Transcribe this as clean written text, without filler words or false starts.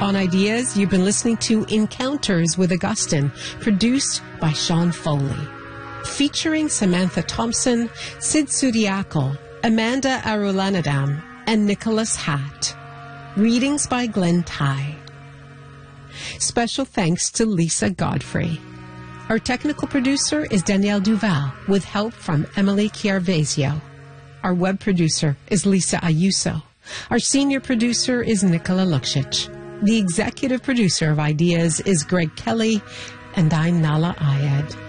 On Ideas, you've been listening to Encounters with Augustine, produced by Sean Foley. Featuring Samantha Thompson, Sid Sudiakal, Amanda Arulanadam, and Nicholas Hatt. Readings by Glenn Ty. Special thanks to Lisa Godfrey. Our technical producer is Danielle Duval, with help from Emily Chiarvesio. Our web producer is Lisa Ayuso. Our senior producer is Nicola Luksic. The executive producer of Ideas is Greg Kelly, and I'm Nala Ayed.